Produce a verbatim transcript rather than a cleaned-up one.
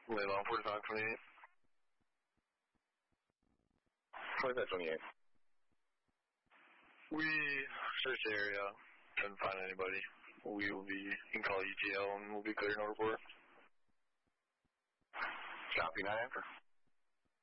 Leyland forty-five twenty-eight. twenty-five twenty-eight. We searched the area, couldn't find anybody. We will be, you can call E T L and we'll be clearing over for it. Copy nine.